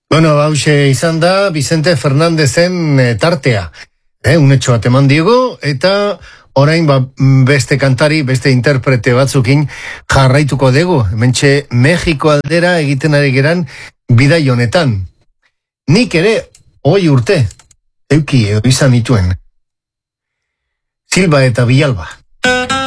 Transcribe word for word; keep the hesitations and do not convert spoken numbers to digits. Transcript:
Bueno, hause izan da Vicente Fernandezen e, tartea. Eh, unetxo bat eman diego, eta orain ba, beste kantari, beste interprete batzukin jarraituko dugu. Hementxe Mexiko aldera egiten ari geran bidai honetan. Nik ere, hoi urte, euki edo izan dituen. Silva eta Villalba.